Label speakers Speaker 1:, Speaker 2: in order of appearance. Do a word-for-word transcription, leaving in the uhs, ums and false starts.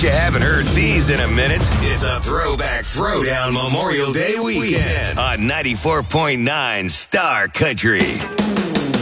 Speaker 1: Bet you haven't heard these in a minute. It's a Throwback Throwdown Memorial Day weekend on ninety-four point nine Star Country.